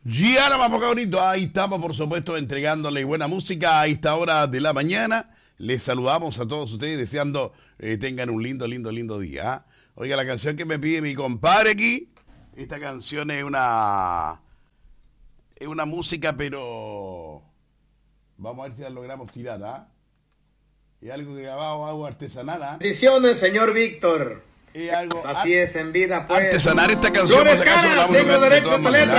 Giara Mapocabrito, ahí estamos por supuesto entregándole buena música a esta hora de la mañana. Les saludamos a todos ustedes deseando tengan un lindo día. Oiga, la canción que me pide mi compadre aquí, esta canción es una música, pero vamos a ver si la logramos tirar, ¿ah? Es algo que grabado algo artesanal, Bendiciones, señor Víctor. Es algo así es en vida, pues. Artesanal esta canción. Flores caras, tengo derecho a letra.